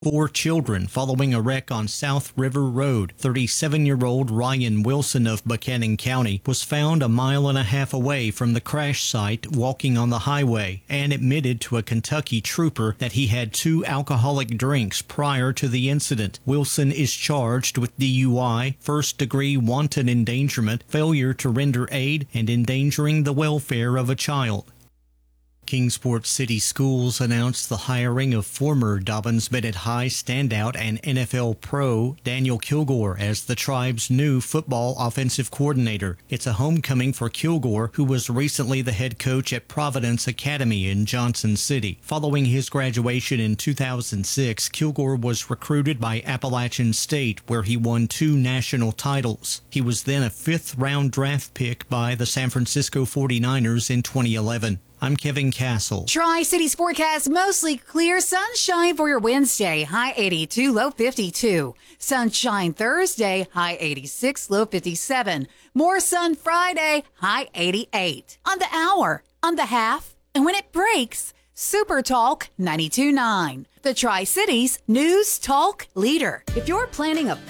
Four children following a wreck on South River Road. 37-year-old Ryan Wilson of Buchanan County was found a mile and a half away from the crash site walking on the highway and admitted to a Kentucky trooper that he had 2 alcoholic drinks prior to the incident. Wilson is charged with DUI, first-degree wanton endangerment, failure to render aid, and endangering the welfare of a child. Kingsport City Schools announced the hiring of former Dobbins Bennett High standout and NFL pro Daniel Kilgore as the tribe's new football offensive coordinator. It's a homecoming for Kilgore, who was recently the head coach at Providence Academy in Johnson City. Following his graduation in 2006, Kilgore was recruited by Appalachian State, where he won 2 national titles. He was then a 5th-round draft pick by the San Francisco 49ers in 2011. I'm Kevin Castle. Tri-Cities forecast mostly clear sunshine for your Wednesday, high 82, low 52. Sunshine Thursday, high 86, low 57. More sun Friday, high 88. On the hour, on the half, and when it breaks, Super Talk 92.9. The Tri-Cities News Talk Leader. If you're planning a